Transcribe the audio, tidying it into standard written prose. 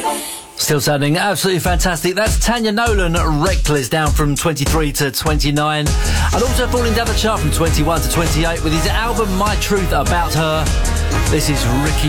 Still sounding absolutely fantastic. That's Tanya Nolan, Reckless, down from 23 to 29. And also falling down the chart from 21 to 28 with his album My Truth About Her. This is Ricky